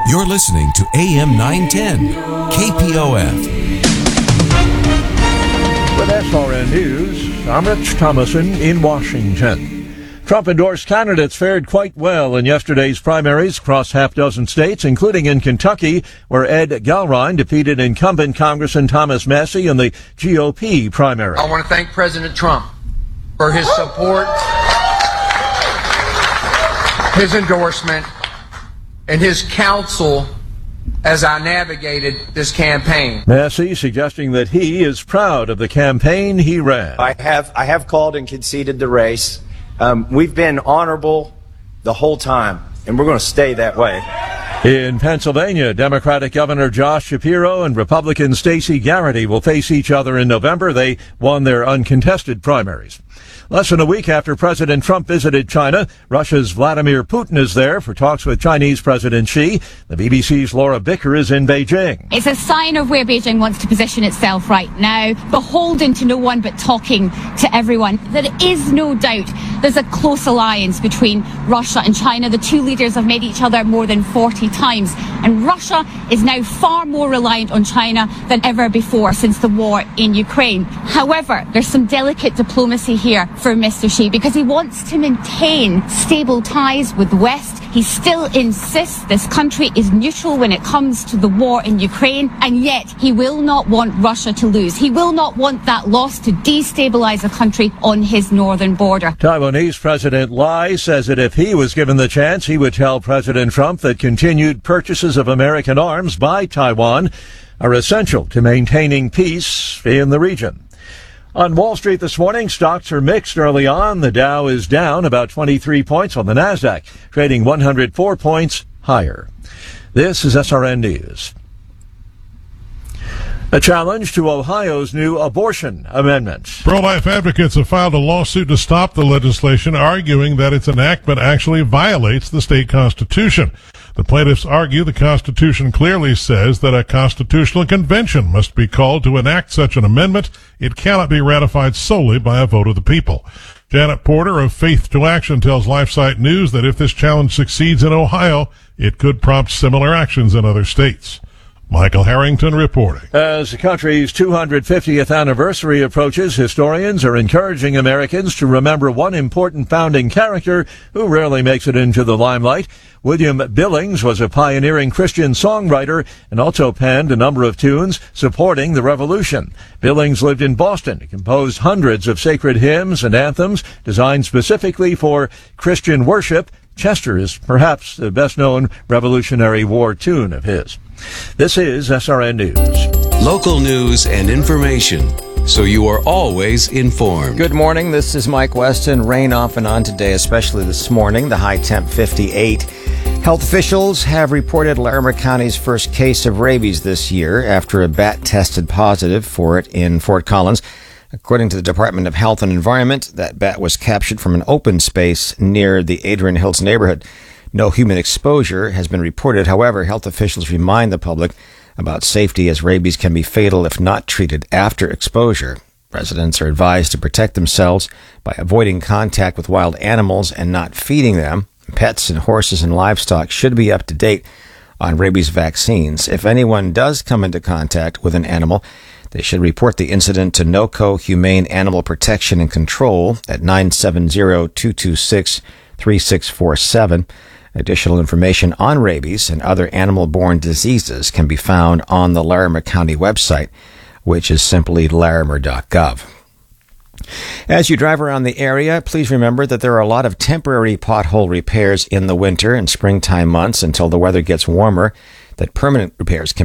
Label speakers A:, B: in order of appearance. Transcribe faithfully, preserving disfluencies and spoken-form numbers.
A: You're listening to A M nine ten, K P O F.
B: With S R N News, I'm Rich Thomason in Washington. Trump-endorsed candidates fared quite well in yesterday's primaries across half dozen states, including in Kentucky, where Ed Galrine defeated incumbent Congressman Thomas Massie in the G O P primary.
C: I want to thank President Trump for his support, his endorsement, and his counsel as I navigated this campaign.
B: Massie suggesting that he is proud of the campaign he ran.
D: I have, I have called and conceded the race. Um, we've been honorable the whole time, and we're going to stay that way.
B: In Pennsylvania, Democratic Governor Josh Shapiro and Republican Stacey Garrity will face each other in November. They won their uncontested primaries. Less than a week after President Trump visited China, Russia's Vladimir Putin is there for talks with Chinese President Xi. The B B C's Laura Bicker is in Beijing.
E: It's a sign of where Beijing wants to position itself right now, beholden to no one but talking to everyone. There is no doubt there's a close alliance between Russia and China. The two leaders have met each other more than forty times, and Russia is now far more reliant on China than ever before since the war in Ukraine. However, there's some delicate diplomacy here for Mister Xi because he wants to maintain stable ties with the West. He still insists this country is neutral when it comes to the war in Ukraine, and yet he will not want Russia to lose. He will not want that loss to destabilize a country on his northern border.
B: Taiwanese President Lai says that if he was given the chance, he would tell President Trump that continued purchases of American arms by Taiwan are essential to maintaining peace in the region. On Wall Street this morning, stocks are mixed early on. The Dow is down about twenty-three points on the NASDAQ, trading one hundred four points higher. This is S R N News. A challenge to Ohio's new abortion amendment.
F: Pro-life advocates have filed a lawsuit to stop the legislation, arguing that its enactment actually violates the state constitution. The plaintiffs argue the Constitution clearly says that a constitutional convention must be called to enact such an amendment. It cannot be ratified solely by a vote of the people. Janet Porter of Faith to Action tells LifeSite News that if this challenge succeeds in Ohio, it could prompt similar actions in other states. Michael Harrington reporting.
B: As the country's two hundred fiftieth anniversary approaches, historians are encouraging Americans to remember one important founding character who rarely makes it into the limelight. William Billings was a pioneering Christian songwriter and also penned a number of tunes supporting the Revolution. Billings lived in Boston. He composed hundreds of sacred hymns and anthems designed specifically for Christian worship. Chester is perhaps the best-known Revolutionary War tune of his. This is S R N News.
A: Local news and information, so you are always informed.
G: Good morning. This is Mike Weston. Rain off and on today, especially this morning. The high temp fifty-eight. Health officials have reported Larimer County's first case of rabies this year after a bat tested positive for it in Fort Collins. According to the Department of Health and Environment, that bat was captured from an open space near the Adrian Hills neighborhood. No human exposure has been reported. However, health officials remind the public about safety as rabies can be fatal if not treated after exposure. Residents are advised to protect themselves by avoiding contact with wild animals and not feeding them. Pets and horses and livestock should be up to date on rabies vaccines. If anyone does come into contact with an animal, they should report the incident to NOCO Humane Animal Protection and Control at nine seven zero, two two six, three six four seven. Additional information on rabies and other animal-borne diseases can be found on the Larimer County website, which is simply larimer dot gov. As you drive around the area, please remember that there are a lot of temporary pothole repairs in the winter and springtime months until the weather gets warmer, that permanent repairs can